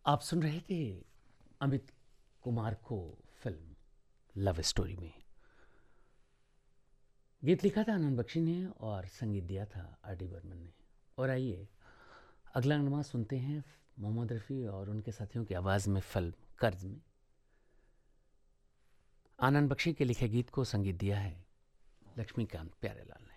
आप सुन रहे थे अमित कुमार को फिल्म लव स्टोरी में। गीत लिखा था आनंद बख्शी ने और संगीत दिया था आर डी बर्मन ने। और आइए अगला नगमा सुनते हैं मोहम्मद रफ़ी और उनके साथियों की आवाज़ में फिल्म कर्ज में। आनंद बख्शी के लिखे गीत को संगीत दिया है लक्ष्मीकांत प्यारेलाल ने।